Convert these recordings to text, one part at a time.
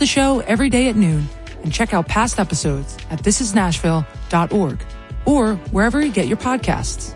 show every day at noon and check out past episodes at thisisnashville.org or wherever you get your podcasts.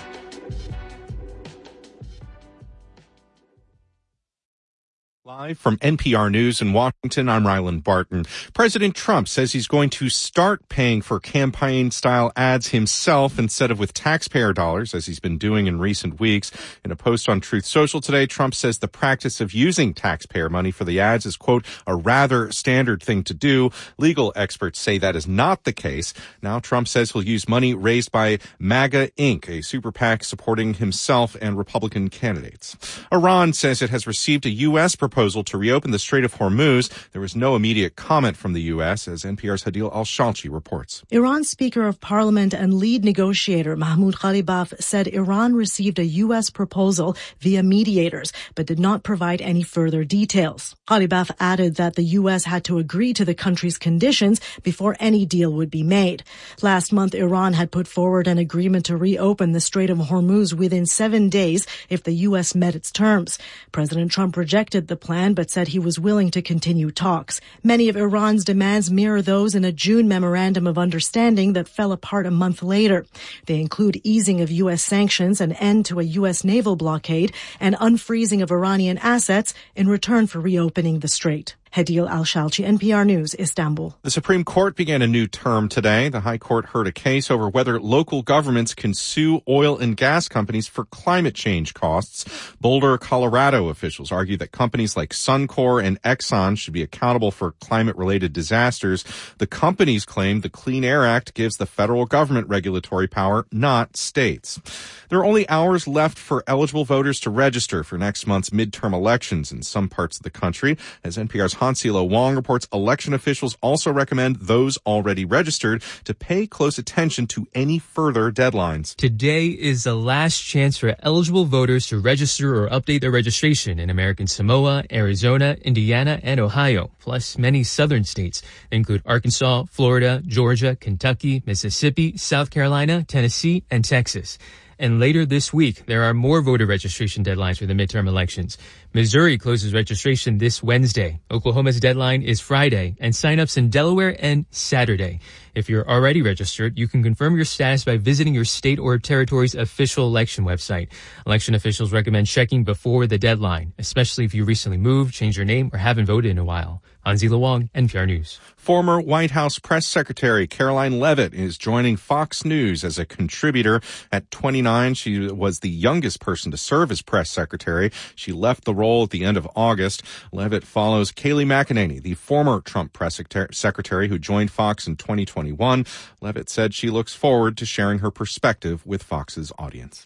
Live from NPR News in Washington, I'm Ryland Barton. President Trump says he's going to start paying for campaign-style ads himself instead of with taxpayer dollars, as he's been doing in recent weeks. In a post on Truth Social today, Trump says the practice of using taxpayer money for the ads is, quote, a rather standard thing to do. Legal experts say that is not the case. Now Trump says he'll use money raised by MAGA Inc., a super PAC supporting himself and Republican candidates. Iran says it has received a U.S. proposal to reopen the Strait of Hormuz. There was no immediate comment from the U.S., as NPR's Hadil Al-Shalchi reports. Iran's Speaker of Parliament and lead negotiator Mahmoud Ghalibaf said Iran received a U.S. proposal via mediators, but did not provide any further details. Ghalibaf added that the U.S. had to agree to the country's conditions before any deal would be made. Last month, Iran had put forward an agreement to reopen the Strait of Hormuz within 7 days if the U.S. met its terms. President Trump rejected the plan, but said he was willing to continue talks. Many of Iran's demands mirror those in a June memorandum of understanding that fell apart a month later. They include easing of U.S. sanctions, an end to a U.S. naval blockade, and unfreezing of Iranian assets in return for reopening the strait. Hadil Al-Shalchi, NPR News, Istanbul. The Supreme Court began a new term today. The High Court heard a case over whether local governments can sue oil and gas companies for climate change costs. Boulder, Colorado officials argue that companies like Suncor and Exxon should be accountable for climate-related disasters. The companies claim the Clean Air Act gives the federal government regulatory power, not states. There are only hours left for eligible voters to register for next month's midterm elections in some parts of the country. As NPR's Hansilo Wong reports, election officials also recommend those already registered to pay close attention to any further deadlines. Today is the last chance for eligible voters to register or update their registration in American Samoa, Arizona, Indiana, and Ohio, plus many southern states. They include Arkansas, Florida, Georgia, Kentucky, Mississippi, South Carolina, Tennessee, and Texas. And later this week, there are more voter registration deadlines for the midterm elections. Missouri closes registration this Wednesday. Oklahoma's deadline is Friday, and sign-ups in Delaware end Saturday. If you're already registered, you can confirm your status by visiting your state or territory's official election website. Election officials recommend checking before the deadline, especially if you recently moved, changed your name, or haven't voted in a while. Hanzila Wong, NPR News. Former White House Press Secretary Caroline Leavitt is joining Fox News as a contributor. At 29, she was the youngest person to serve as press secretary. She left the role at the end of August. Leavitt follows Kayleigh McEnany, the former Trump press secretary who joined Fox in 2021. Leavitt said she looks forward to sharing her perspective with Fox's audience.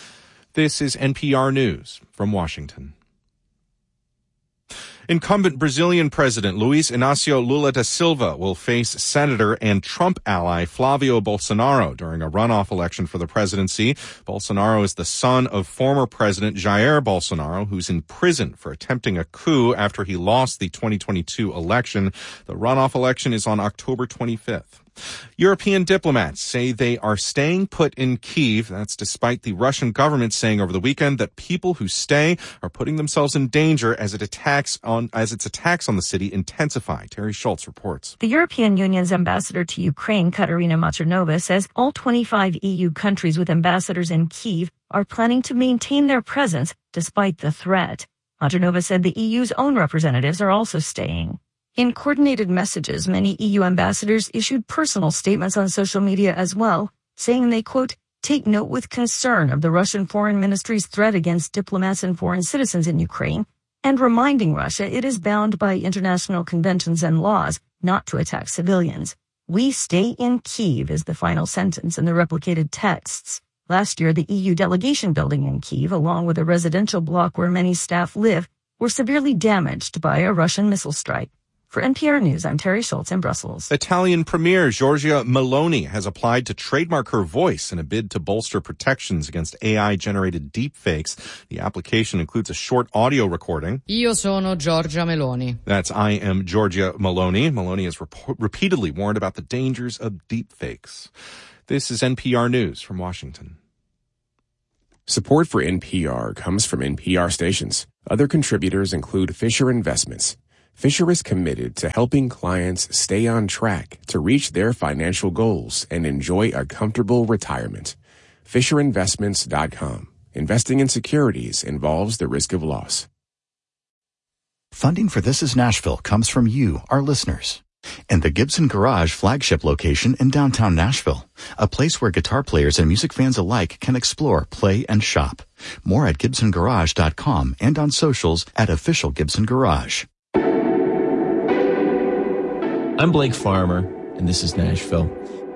This is NPR News from Washington. Incumbent Brazilian President Luiz Inácio Lula da Silva will face Senator and Trump ally Flavio Bolsonaro during a runoff election for the presidency. Bolsonaro is the son of former President Jair Bolsonaro, who's in prison for attempting a coup after he lost the 2022 election. The runoff election is on October 25th. European diplomats say they are staying put in Kyiv. That's despite the Russian government saying over the weekend that people who stay are putting themselves in danger as its attacks on the city intensify. Terry Schultz reports. The European Union's ambassador to Ukraine, Katarina Maternova, says all 25 EU countries with ambassadors in Kyiv are planning to maintain their presence despite the threat. Maternova said the EU's own representatives are also staying. In coordinated messages, many EU ambassadors issued personal statements on social media as well, saying they, quote, take note with concern of the Russian Foreign Ministry's threat against diplomats and foreign citizens in Ukraine, and reminding Russia it is bound by international conventions and laws not to attack civilians. We stay in Kyiv is the final sentence in the replicated texts. Last year, the EU delegation building in Kyiv, along with a residential block where many staff live, were severely damaged by a Russian missile strike. For NPR News, I'm Terry Schultz in Brussels. Italian Premier Giorgia Meloni has applied to trademark her voice in a bid to bolster protections against AI-generated deepfakes. The application includes a short audio recording. Io sono Giorgia Meloni. That's I am Giorgia Meloni. Meloni has repeatedly warned about the dangers of deepfakes. This is NPR News from Washington. Support for NPR comes from NPR stations. Other contributors include Fisher Investments. Fisher is committed to helping clients stay on track to reach their financial goals and enjoy a comfortable retirement. FisherInvestments.com. Investing in securities involves the risk of loss. Funding for This Is Nashville comes from you, our listeners. And the Gibson Garage flagship location in downtown Nashville, a place where guitar players and music fans alike can explore, play, and shop. More at GibsonGarage.com and on socials at Official Gibson Garage. I'm Blake Farmer, and this is Nashville.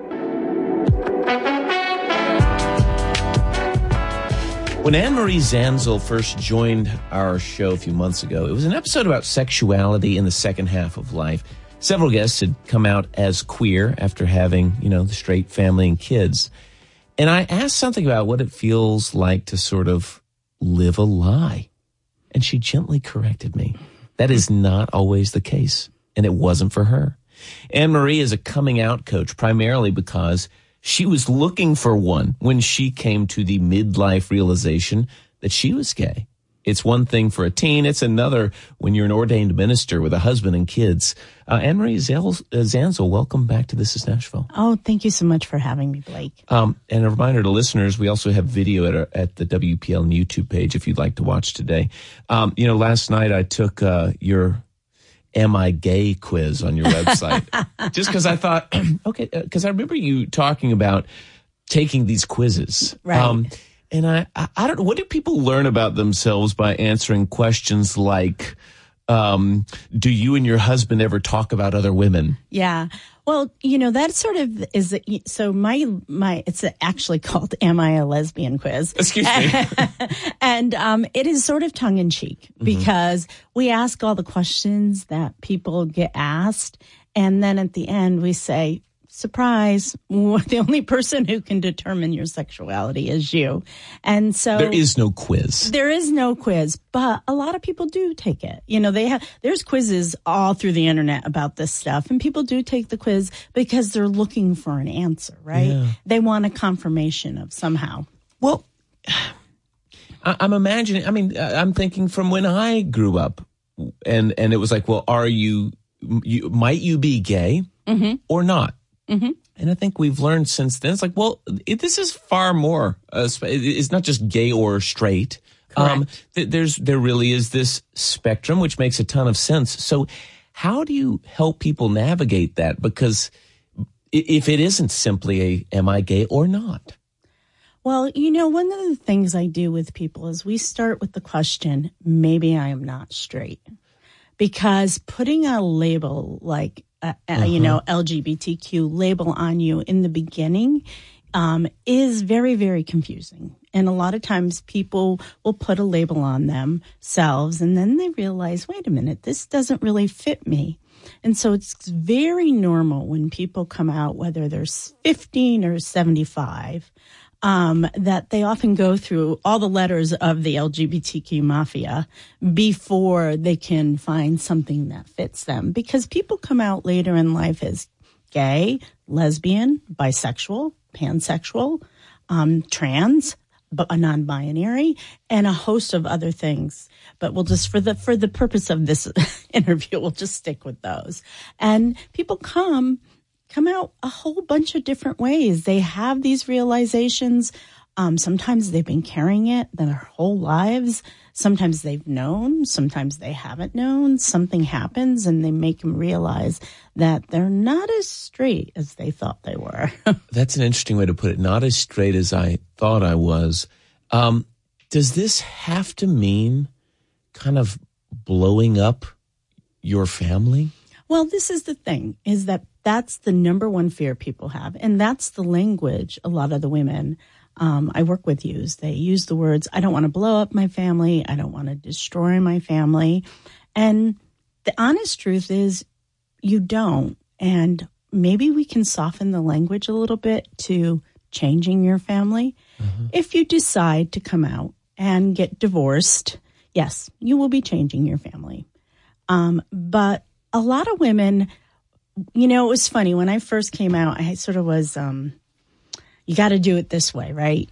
When Anne-Marie Zanzel first joined our show a few months ago, it was an episode about sexuality in the second half of life. Several guests had come out as queer after having, the straight family and kids. And I asked something about what it feels like to sort of live a lie. And she gently corrected me. That is not always the case. And it wasn't for her. Anne-Marie is a coming out coach primarily because she was looking for one when she came to the midlife realization that she was gay. It's one thing for a teen. It's another when you're an ordained minister with a husband and kids. Anne-Marie Zanzel, welcome back to This Is Nashville. Oh, thank you so much for having me, Blake. And a reminder to listeners, we also have video at the WPLN YouTube page if you'd like to watch today. Last night I took your Am I Gay quiz on your website just because I thought, because I remember you talking about taking these quizzes. Right. And I don't know, what do people learn about themselves by answering questions like, do you and your husband ever talk about other women? Yeah. Well, that sort of is, so my, it's actually called Am I a Lesbian quiz? Excuse me. And, it is sort of tongue in cheek because we ask all the questions that people get asked. And then at the end we say, surprise, the only person who can determine your sexuality is you. And so there is no quiz. There is no quiz, but a lot of people do take it. There's quizzes all through the internet about this stuff, and people do take the quiz because they're looking for an answer, right? Yeah. They want a confirmation of somehow. Well, I'm imagining, I'm thinking from when I grew up and it was like, well, might you be gay or not? Mm-hmm. And I think we've learned since then, it's like, well, this is far more. It's not just gay or straight. There really is this spectrum, which makes a ton of sense. So how do you help people navigate that? Because if it isn't simply am I gay or not? Well, one of the things I do with people is we start with the question, maybe I am not straight. Because putting a label like LGBTQ label on you in the beginning is very, very confusing. And a lot of times people will put a label on themselves and then they realize, wait a minute, this doesn't really fit me. And so it's very normal when people come out, whether they're 15 or 75, that they often go through all the letters of the LGBTQ mafia before they can find something that fits them. Because people come out later in life as gay, lesbian, bisexual, pansexual, trans, but non-binary, and a host of other things. But we'll just, for the purpose of this interview, we'll just stick with those. And people come out a whole bunch of different ways. They have these realizations. Sometimes they've been carrying it their whole lives. Sometimes they've known. Sometimes they haven't known. Something happens and they make them realize that they're not as straight as they thought they were. That's an interesting way to put it. Not as straight as I thought I was. Does this have to mean kind of blowing up your family? Well, this is the thing, is that's the number one fear people have. And that's the language a lot of the women I work with use. They use the words, I don't want to blow up my family. I don't want to destroy my family. And the honest truth is you don't. And maybe we can soften the language a little bit to changing your family. Mm-hmm. If you decide to come out and get divorced, yes, you will be changing your family. But a lot of women, it was funny. When I first came out, I sort of was, you got to do it this way, right?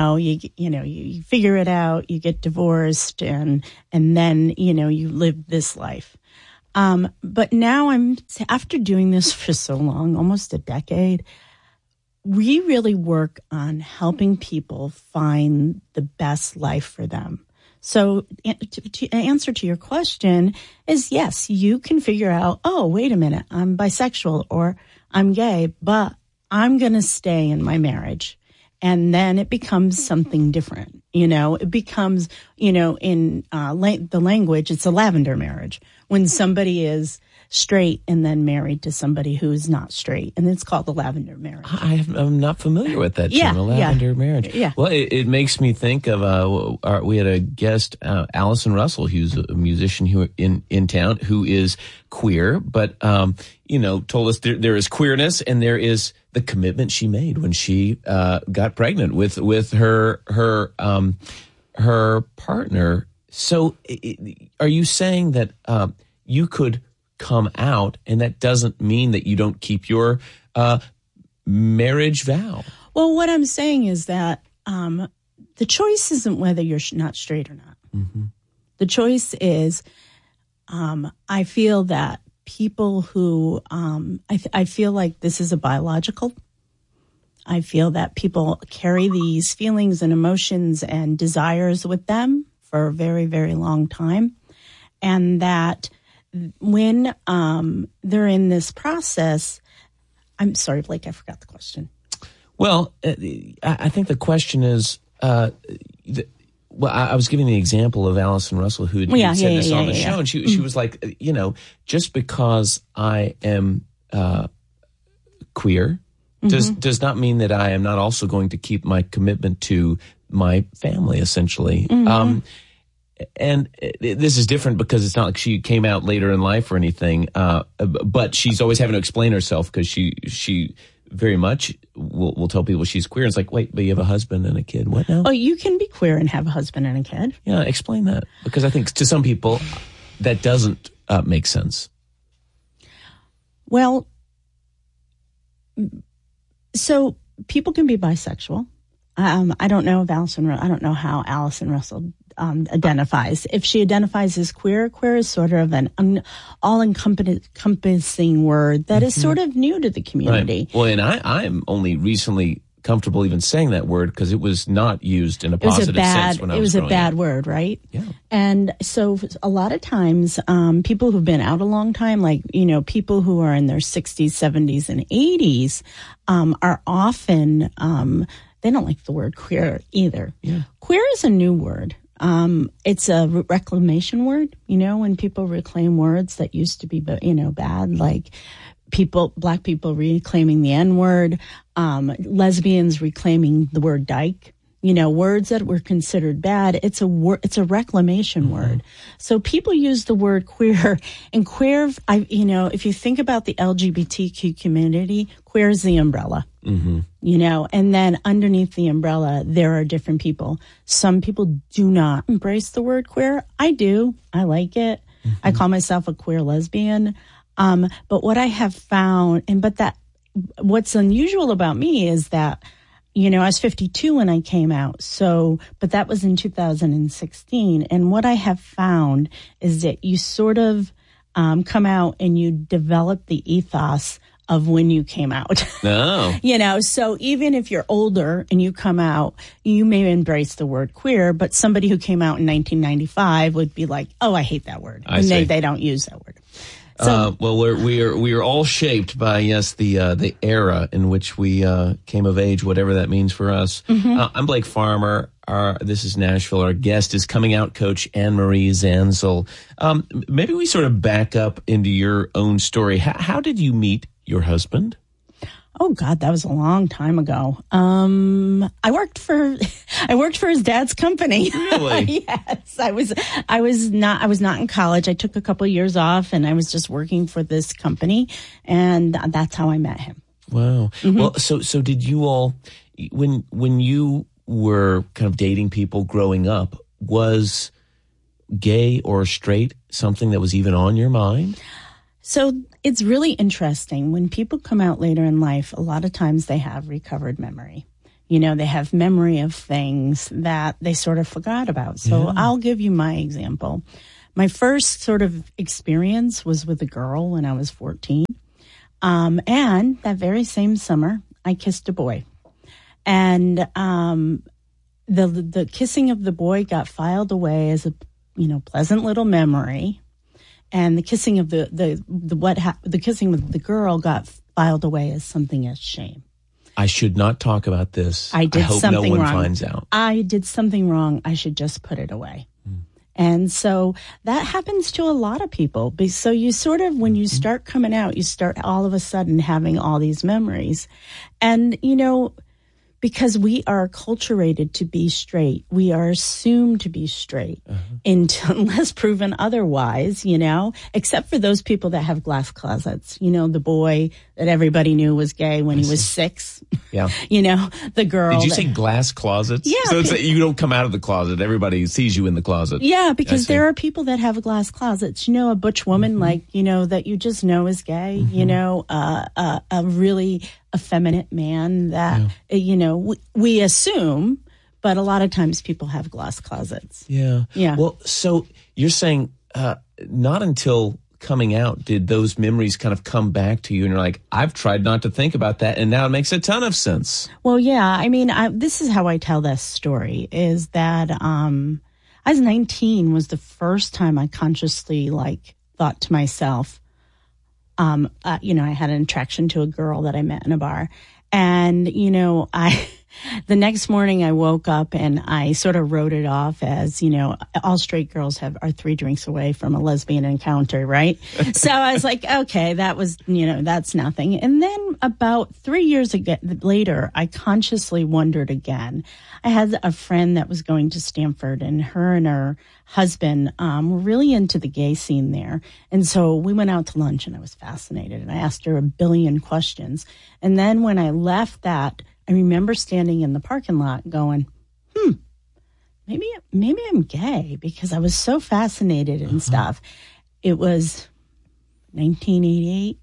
You figure it out, you get divorced, and then, you live this life. But now after doing this for so long, almost a decade, we really work on helping people find the best life for them. So to answer to your question is yes, you can figure out, oh, wait a minute, I'm bisexual or I'm gay, but I'm going to stay in my marriage. And then it becomes something different. It becomes, in the language, it's a lavender marriage. When somebody is straight and then married to somebody who is not straight. And it's called the lavender marriage. I'm not familiar with that term, a lavender marriage. Yeah. Well, it makes me think of, we had a guest, Allison Russell, who's a musician here in town, who is queer, but, told us there is queerness and there is the commitment she made when she, got pregnant with her partner. So are you saying that, you could come out, and that doesn't mean that you don't keep your marriage vow? Well, what I'm saying is that the choice isn't whether you're not straight or not. Mm-hmm. The choice is, I feel that people who, I feel like this is a biological. I feel that people carry these feelings and emotions and desires with them for a very, very long time. And that when they're in this process, I'm sorry, Blake, I forgot the question. Well, I think the question is, I was giving the example of Allison Russell, who had said this on the show, and she was like, just because I am queer does not mean that I am not also going to keep my commitment to my family, essentially. Mm-hmm. And this is different because it's not like she came out later in life or anything, but she's always having to explain herself because she very much will tell people she's queer. It's like, wait, but you have a husband and a kid. What now? Oh, you can be queer and have a husband and a kid. Yeah, explain that. Because I think to some people that doesn't make sense. Well, so people can be bisexual. I don't know if I don't know how Allison Russell identifies. If she identifies as queer is sort of an all-encompassing word that is sort of new to the community. Right. Well, and I'm only recently comfortable even saying that word because it was not used in a positive sense when I was growing up. It was a bad word, right? Yeah. And so a lot of times, people who've been out a long time, like, people who are in their 60s, 70s, and 80s, are often, they don't like the word queer either. Yeah. Queer is a new word. It's a reclamation word, when people reclaim words that used to be, bad, like black people reclaiming the N-word, lesbians reclaiming the word dyke, words that were considered bad. It's a reclamation word. So people use the word queer, and queer, if you think about the LGBTQ community, queer is the umbrella. Mm-hmm. And then underneath the umbrella, there are different people. Some people do not embrace the word queer. I do. I like it. Mm-hmm. I call myself a queer lesbian. But what I have found, what's unusual about me is that, I was 52 when I came out. But that was in 2016. And what I have found is that you sort of, come out and you develop the ethos of when you came out. No. So even if you're older and you come out, you may embrace the word queer, but somebody who came out in 1995 would be like, oh, I hate that word. And they don't use that word. So, well, we are all shaped by, the era in which we came of age, whatever that means for us. Mm-hmm. I'm Blake Farmer. This is Nashville. Our guest is coming out coach Anne-Marie Zanzel. Maybe we sort of back up into your own story. How did you meet your husband? Oh God, that was a long time ago. I worked for his dad's company. Really? Yes. I was not in college. I took a couple of years off and I was just working for this company, and that's how I met him. Wow. Mm-hmm. Well, so did you all, when you were kind of dating people growing up, was gay or straight something that was even on your mind? So it's really interesting. When people come out later in life, a lot of times they have recovered memory. They have memory of things that they sort of forgot about. So I'll give you my example. My first sort of experience was with a girl when I was 14. And that very same summer, I kissed a boy. And the kissing of the boy got filed away as a, pleasant little memory. And the kissing of the kissing with the girl got filed away as something as shame. I should not talk about this. I hope something no one wrong. finds out. I did something wrong. I should just put it away. And so that happens to a lot of people. So you sort of, when you start coming out, you start all of a sudden having all these memories. And, because we are acculturated to be straight, we are assumed to be straight unless proven otherwise, except for those people that have glass closets. The boy that everybody knew was gay when he was 6. Yeah. The girl. Did you say glass closets? Yeah. So it's that you don't come out of the closet. Everybody sees you in the closet. Yeah, because there are people that have glass closets. A butch woman that you just know is gay, a really effeminate man that, we assume, but a lot of times people have glass closets. Yeah. Yeah. Well, so you're saying not until coming out did those memories kind of come back to you and you're like, I've tried not to think about that and now it makes a ton of sense. Well, yeah. I mean, this is how I tell this story is that I was 19 was the first time I consciously thought to myself, I had an attraction to a girl that I met in a bar. And, the next morning I woke up and I sort of wrote it off as, all straight girls are 3 drinks away from a lesbian encounter, right? So I was like, okay, that was, that's nothing. And then about 3 years later, I consciously wondered again. I had a friend that was going to Stanford and her husband were really into the gay scene there. And so we went out to lunch and I was fascinated and I asked her a billion questions. And then when I left that, I remember standing in the parking lot going, maybe I'm gay because I was so fascinated and stuff. It was 1988.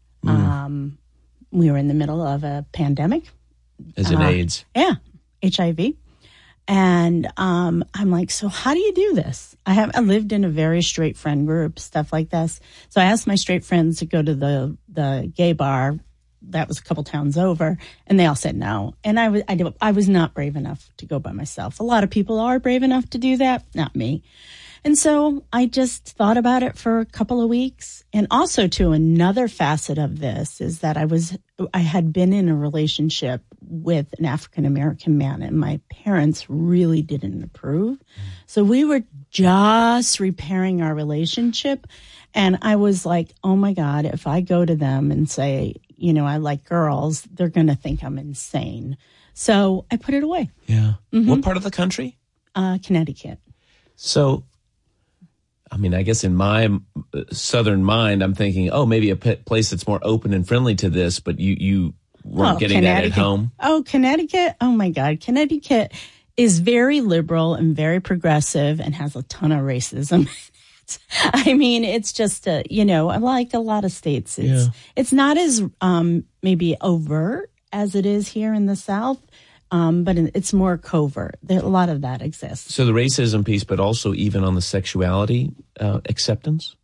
We were in the middle of a pandemic. Is it AIDS? Yeah, HIV. And I'm like, so how do you do this? I lived in a very straight friend group, stuff like this. So I asked my straight friends to go to the gay bar that was a couple towns over, and they all said no. And I was not brave enough to go by myself. A lot of people are brave enough to do that, not me. And so I just thought about it for a couple of weeks. And also, too, another facet of this is that I had been in a relationship with an African American man, and my parents really didn't approve. So we were just repairing our relationship. And I was like, oh my God, if I go to them and say, I like girls, they're going to think I'm insane. So I put it away. Yeah. What part of the country? Connecticut. So, I mean, I guess in my southern mind, I'm thinking, maybe a place that's more open and friendly to this, but you weren't getting that at home. Oh, Connecticut. Oh my God. Connecticut is very liberal and very progressive and has a ton of racism. I mean, it's just, like a lot of states, it's not as maybe overt as it is here in the South, but it's more covert. A lot of that exists. So the racism piece, but also even on the sexuality acceptance?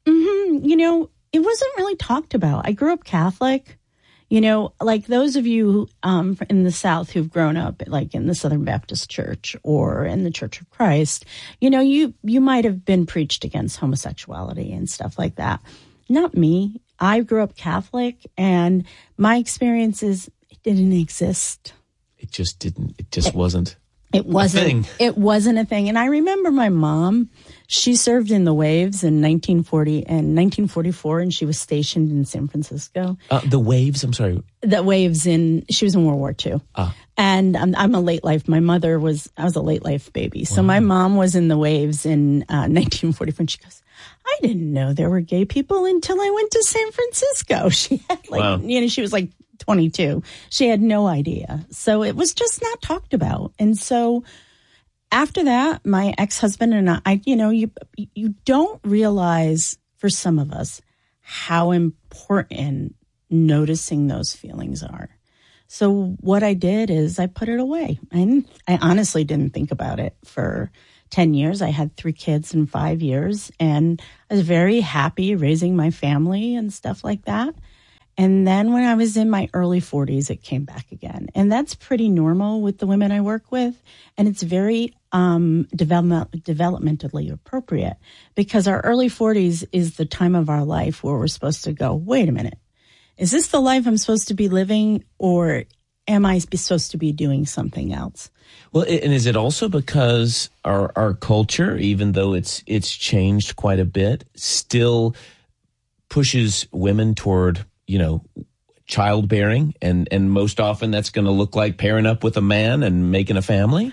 It wasn't really talked about. I grew up Catholic. Like those of you in the South who've grown up like in the Southern Baptist Church or in the Church of Christ, you might have been preached against homosexuality and stuff like that. Not me. I grew up Catholic, and my experience is it didn't exist. It just didn't. It just wasn't. It wasn't a thing. It wasn't a thing. And I remember my mom, she served in the Waves in 1940 and 1944, and she was stationed in San Francisco. The Waves, I'm sorry. The Waves she was in World War II. And I'm a late life. I was a late life baby. So my mom was in the Waves in 1944, and she goes, I didn't know there were gay people until I went to San Francisco. She had she was like 22. She had no idea. So it was just not talked about. And so after that, my ex-husband and I, you don't realize for some of us how important noticing those feelings are. So what I did is I put it away. And I honestly didn't think about it for 10 years. I had 3 kids in 5 years, and I was very happy raising my family and stuff like that. And then when I was in my early 40s, it came back again. And that's pretty normal with the women I work with. And it's very developmentally appropriate, because our early 40s is the time of our life where we're supposed to go, wait a minute, is this the life I'm supposed to be living, or am I supposed to be doing something else? Well, and is it also because our culture, even though it's changed quite a bit, still pushes women toward, childbearing, and most often that's going to look like pairing up with a man and making a family?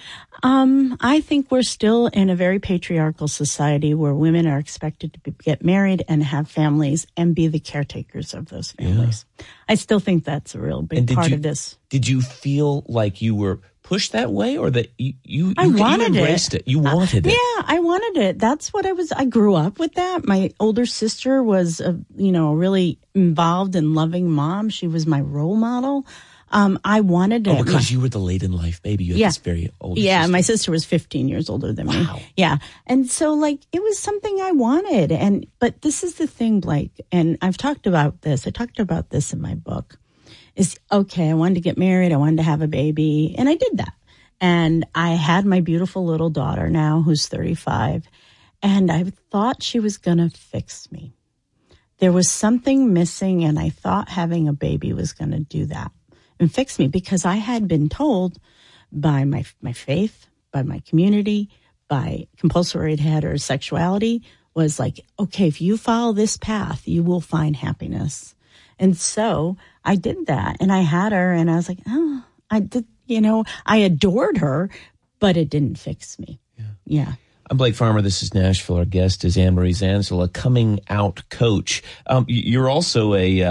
I think we're still in a very patriarchal society where women are expected to get married and have families and be the caretakers of those families. Yeah. I still think that's a real big part of this. Did you feel like you were pushed that way, or that you embraced it? You wanted it. Yeah, I wanted it. That's what I grew up with that. My older sister was a really involved and loving mom. She was my role model. I wanted it. Oh, because you were the late in life baby. You had this very old sister. Yeah, my sister was 15 years older than me. Yeah. And so it was something I wanted. But this is the thing, Blake, and I've talked about this. I talked about this in my book. Is okay, I wanted to get married. I wanted to have a baby. And I did that. And I had my beautiful little daughter now, who's 35. And I thought she was going to fix me. There was something missing, and I thought having a baby was going to do that and fix me, because I had been told by my faith, by my community, by compulsory heterosexuality, was like, okay, if you follow this path, you will find happiness. And so I did that, and I had her, and I was like, oh, I did, I adored her, but it didn't fix me. Yeah. I'm Blake Farmer. This is Nashville. Our guest is Anne-Marie Zansel, a coming out coach. You're also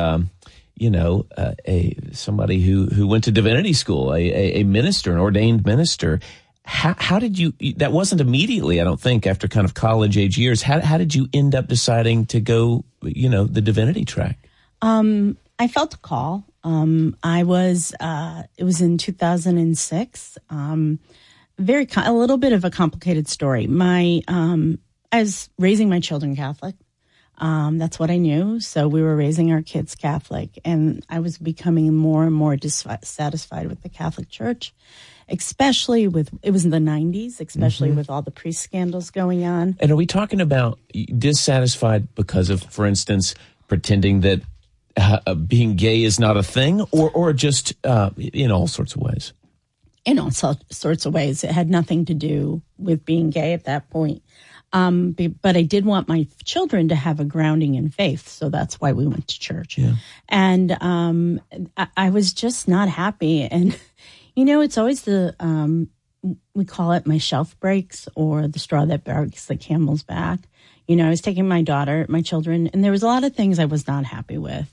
somebody who went to divinity school, a minister, an ordained minister. How did you, that wasn't immediately, I don't think, after kind of college age years. How did you end up deciding to go, the divinity track? I felt a call. It was in 2006. A little bit of a complicated story. I was raising my children Catholic. That's what I knew. So we were raising our kids Catholic, and I was becoming more and more dissatisfied with the Catholic Church, especially it was in the 90s, especially with all the priest scandals going on. And are we talking about dissatisfied because of, for instance, pretending that being gay is not a thing, or just in all sorts of ways? In all sorts of ways. It had nothing to do with being gay at that point. But I did want my children to have a grounding in faith, so that's why we went to church. Yeah. And I was just not happy. And, it's always we call it my shelf breaks, or the straw that breaks the camel's back. I was taking my children, and there was a lot of things I was not happy with.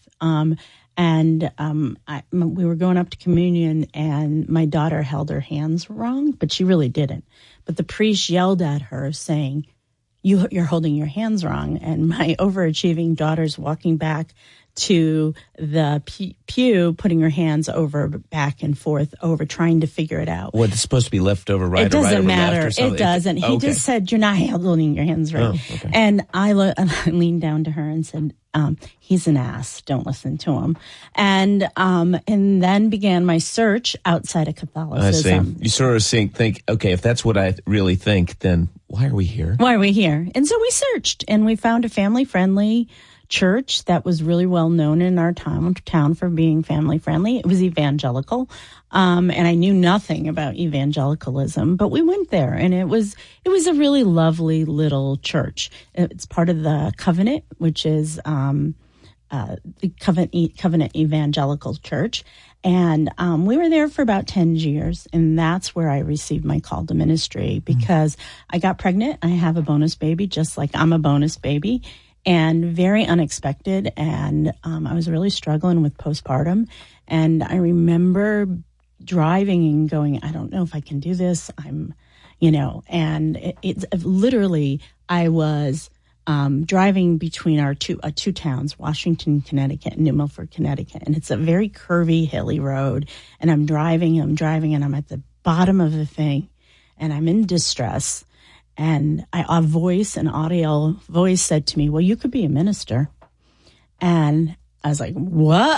We were going up to communion, and my daughter held her hands wrong, but she really didn't. But the priest yelled at her saying, you're holding your hands wrong. And my overachieving daughter's walking back to the pew, putting her hands back and forth over, trying to figure it out. What, it's supposed to be left over right? It doesn't matter. It doesn't. He just said, you're not holding your hands right. Oh, okay. And I leaned down to her and said, he's an ass. Don't listen to him. And then began my search outside of Catholicism. I see. You sort of think, okay, if that's what I really think, then why are we here? And so we searched, and we found a family-friendly church that was really well known in our town for being family friendly. It was evangelical. And I knew nothing about evangelicalism, but we went there, and it was a really lovely little church. It's part of the Covenant, which is the Covenant Evangelical Church. And we were there for about 10 years, and that's where I received my call to ministry, because I got pregnant. I have a bonus baby, just like I'm a bonus baby. And very unexpected. And I was really struggling with postpartum. And I remember driving and going, I don't know if I can do this. And it's literally, I was driving between our two towns, Washington, Connecticut, and New Milford, Connecticut. And it's a very curvy, hilly road. And I'm driving, and I'm at the bottom of the thing, and I'm in distress. And a voice, an audio voice said to me, well, you could be a minister. And I was like, what?